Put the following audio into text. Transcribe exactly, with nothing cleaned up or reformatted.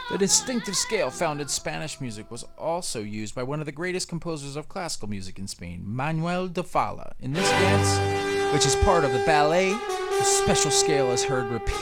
The distinctive scale found in Spanish music was also used by one of the greatest composers of classical music in Spain, Manuel de Falla. In this dance, which is part of the ballet, the special scale is heard repeatedly